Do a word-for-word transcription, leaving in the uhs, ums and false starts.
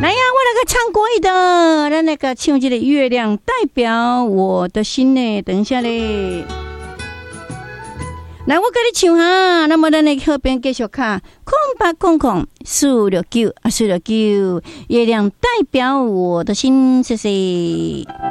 来呀，我来个唱国语的，咱那个唱这个月亮代表我的心呢。等一下嘞，来我跟你唱哈。那么咱来后边继续看，空八空空四六九啊，四六九，月亮代表我的心，谢谢。